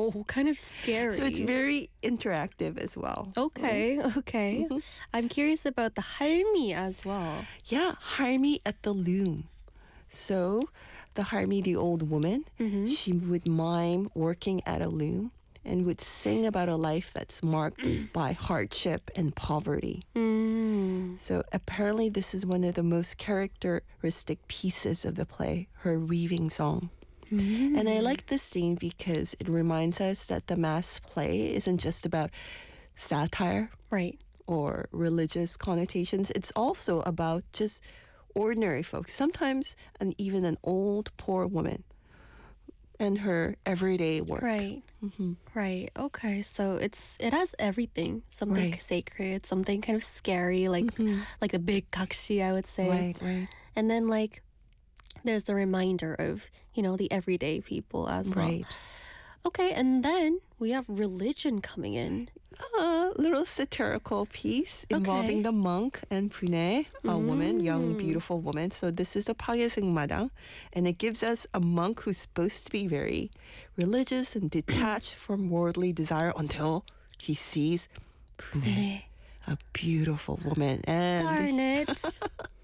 Oh, kind of scary. So it's very interactive as well. Okay, okay. I'm curious about the 할미 as well. Yeah, 할미 at the loom. So the 할미, the old woman, she would mime working at a loom and would sing about a life that's marked by hardship and poverty. So apparently this is one of the most characteristic pieces of the play, her weaving song. And I like this scene because it reminds us that the mass play isn't just about satire Right. or religious connotations. It's also about just ordinary folks, sometimes even an old, poor woman and her everyday work. Right. Right. Okay. So it has everything. Something Right. sacred, something kind of scary, like a big kakshi, I would say. Right. And then there's the reminder of, the everyday people as well. Right. Okay, and then we have religion coming in. A little satirical piece involving the monk and Pune, a woman, young, beautiful woman. So this is the 파괴승마당, and it gives us a monk who's supposed to be very religious and detached from worldly desire until he sees Pune, a beautiful woman. And Darn it.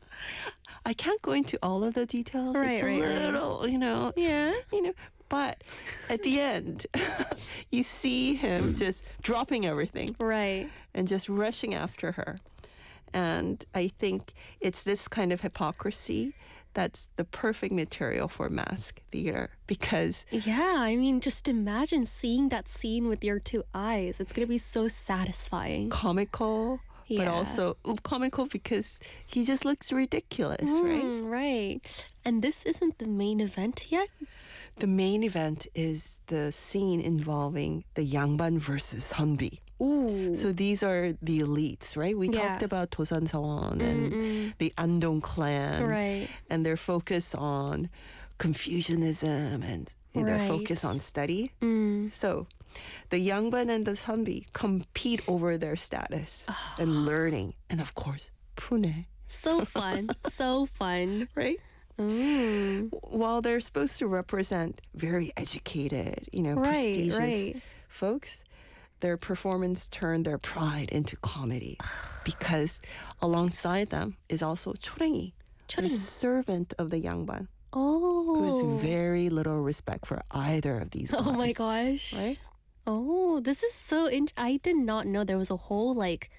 I can't go into all of the details. It's a little, Yeah. But at the end, you see him just dropping everything. Right. And just rushing after her. And I think it's this kind of hypocrisy that's the perfect material for mask theater because Yeah, I mean, just imagine seeing that scene with your two eyes. It's going to be so satisfying. comical, but Yeah. also comical because he just looks ridiculous, right? Right. And this isn't the main event yet? The main event is the scene involving the Yangban versus Sunbi. Ooh. So these are the elites, right? We talked about Dosan Sawon and the Andong clans, Right. and their focus on Confucianism and their focus on study. So the Yangban and the Sunbi compete over their status and learning, and of course, Pune, So fun. So fun. right? While they're supposed to represent very educated, prestigious folks, their performance turned their pride into comedy because alongside them is also Chorengi, the servant of the Yangban, who has very little respect for either of these guys. Oh my gosh. Right? Oh, this is so I did not know there was a whole like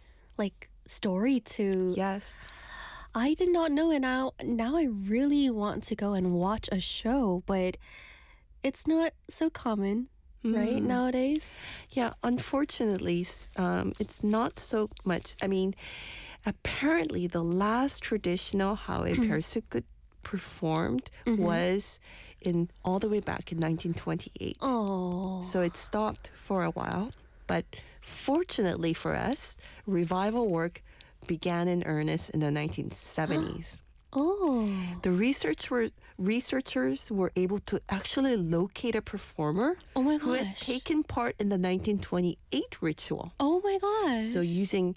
story to Yes. I did not know, and now I really want to go and watch a show, but it's not so common, right, nowadays? Yeah, unfortunately, it's not so much. I mean, apparently the last traditional Hawaii Perseukut performed was all the way back in 1928. Oh. So it stopped for a while, but fortunately for us, revival work began in earnest in the 1970s. Oh. The researchers were able to actually locate a performer Oh my who had gosh. taken part in the 1928 ritual. Oh my gosh. So using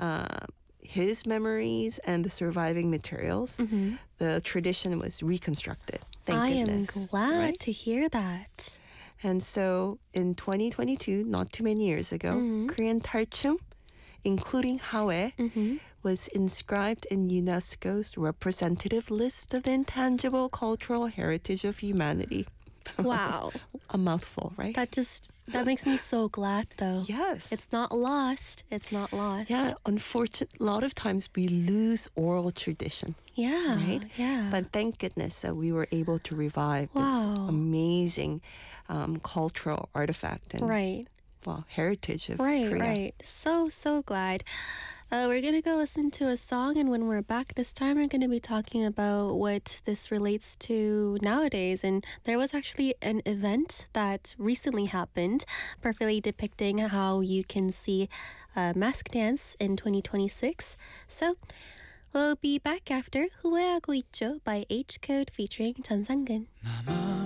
his memories and the surviving materials, the tradition was reconstructed. Thank I goodness. am glad right? to hear that. And so in 2022, not too many years ago, Korean Talchum, including Hawaii, was inscribed in UNESCO's representative list of the intangible cultural heritage of humanity. Wow. A mouthful, right? That makes me so glad though. Yes. It's not lost. It's not lost. Yeah, unfortunately, a lot of times we lose oral tradition. Yeah. Right? Yeah. But thank goodness that we were able to revive Wow. this amazing cultural artifact and right. Heritage of Right, Korea. right. So glad. We're going to go listen to a song, and when we're back this time, we're going to be talking about what this relates to nowadays. And there was actually an event that recently happened, perfectly depicting how you can see mask dance in 2026. So we'll be back after 후회하고 있죠 by H Code featuring 전상근.